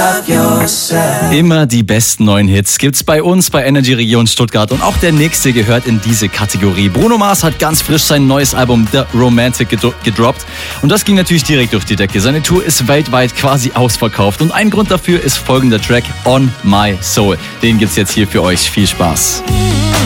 Immer die besten neuen Hits gibt's bei uns bei Energy Region Stuttgart und auch der nächste gehört in diese Kategorie. Bruno Mars hat ganz frisch sein neues Album The Romantic gedroppt und das ging natürlich direkt durch die Decke. Seine Tour ist weltweit quasi ausverkauft und ein Grund dafür ist folgender Track On My Soul. Den gibt's jetzt hier für euch. Viel Spaß.